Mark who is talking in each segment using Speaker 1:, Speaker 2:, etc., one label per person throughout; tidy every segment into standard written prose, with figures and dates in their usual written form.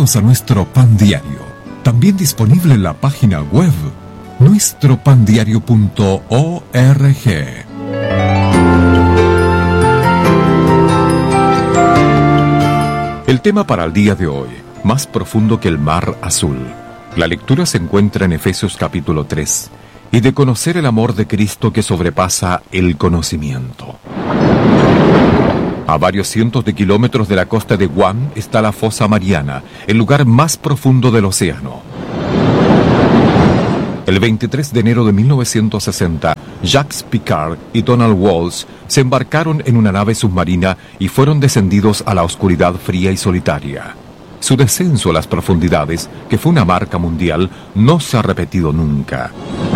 Speaker 1: Bienvenidos a nuestro Pan Diario, también disponible en la página web nuestropandiario.org. El tema para el día de hoy, más profundo que el mar azul. La lectura se encuentra en Efesios capítulo 3, y de conocer el amor de Cristo que sobrepasa el conocimiento. A varios cientos de kilómetros de la costa de Guam está la Fosa Mariana, el lugar más profundo del océano. El 23 de enero de 1960, Jacques Piccard y Donald Walsh se embarcaron en una nave submarina y fueron descendidos a la oscuridad fría y solitaria. Su descenso a las profundidades, que fue una marca mundial, no se ha repetido nunca.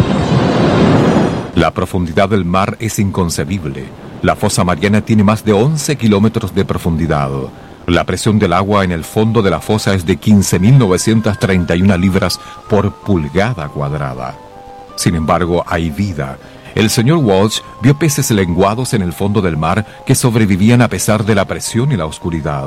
Speaker 1: La profundidad del mar es inconcebible. La Fosa Mariana tiene más de 11 kilómetros de profundidad. La presión del agua en el fondo de la fosa es de 15.931 libras por pulgada cuadrada. Sin embargo, hay vida. El señor Walsh vio peces lenguados en el fondo del mar que sobrevivían a pesar de la presión y la oscuridad.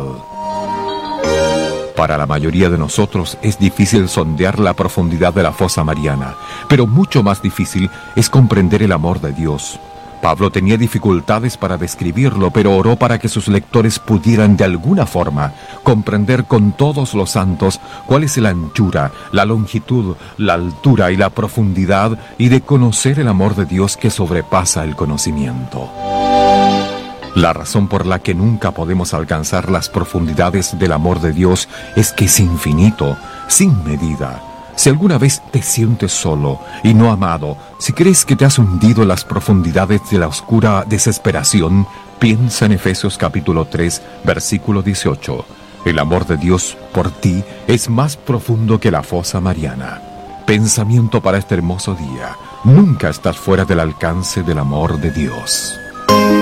Speaker 1: Para la mayoría de nosotros es difícil sondear la profundidad de la Fosa Mariana, pero mucho más difícil es comprender el amor de Dios. Pablo tenía dificultades para describirlo, pero oró para que sus lectores pudieran de alguna forma comprender con todos los santos cuál es la anchura, la longitud, la altura y la profundidad, y de conocer el amor de Dios que sobrepasa el conocimiento. La razón por la que nunca podemos alcanzar las profundidades del amor de Dios es que es infinito, sin medida. Si alguna vez te sientes solo y no amado, si crees que te has hundido en las profundidades de la oscura desesperación, piensa en Efesios capítulo 3, versículo 18. El amor de Dios por ti es más profundo que la Fosa Mariana. Pensamiento para este hermoso día. Nunca estás fuera del alcance del amor de Dios.